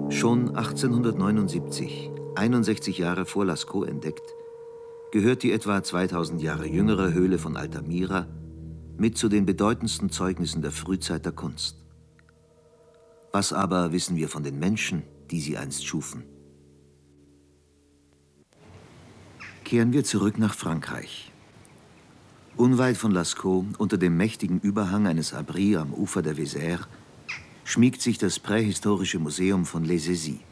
Schon 1879, 61 Jahre vor Lascaux entdeckt, gehört die etwa 2000 Jahre jüngere Höhle von Altamira mit zu den bedeutendsten Zeugnissen der Frühzeit der Kunst. Was aber wissen wir von den Menschen, die sie einst schufen? Kehren wir zurück nach Frankreich. Unweit von Lascaux, unter dem mächtigen Überhang eines Abris am Ufer der Vézère, schmiegt sich das prähistorische Museum von Les Saisies.